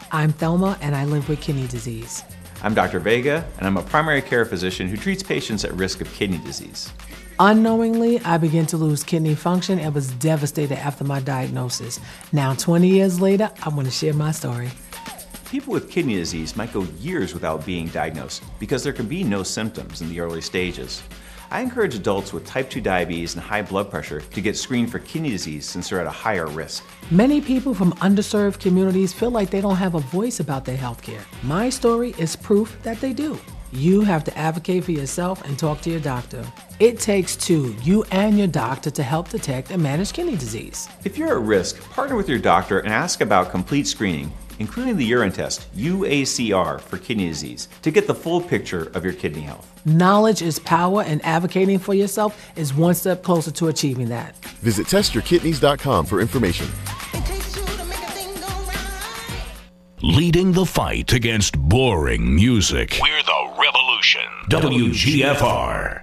I'm Thelma, and I live with kidney disease. I'm Dr. Vega, and I'm a primary care physician who treats patients at risk of kidney disease. Unknowingly, I began to lose kidney function and was devastated after my diagnosis. Now, 20 years later, I want to share my story. People with kidney disease might go years without being diagnosed because there can be no symptoms in the early stages. I encourage adults with type 2 diabetes and high blood pressure to get screened for kidney disease since they're at a higher risk. Many people from underserved communities feel like they don't have a voice about their health care. My story is proof that they do. You have to advocate for yourself and talk to your doctor. It takes two, you and your doctor, to help detect and manage kidney disease. If you're at risk, partner with your doctor and ask about complete screening, including the urine test, UACR, for kidney disease, to get the full picture of your kidney health. Knowledge is power, and advocating for yourself is one step closer to achieving that. Visit testyourkidneys.com for information. Leading the fight against boring music. We're the revolution. WGFR.